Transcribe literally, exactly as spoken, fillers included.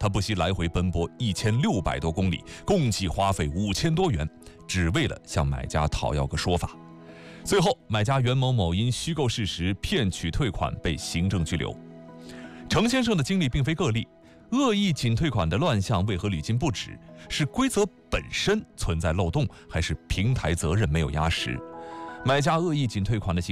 他不惜来回奔波一千六百多公里，共计花费五千多元，只为了向买家讨要个说法。最后，买家袁某某因虚构事实骗取退款被行政拘留。程先生的经历并非个例，恶意仅退款的乱象为何屡禁不止？是规则本身存在漏洞，还是平台责任没有压实？买家恶意仅退款的行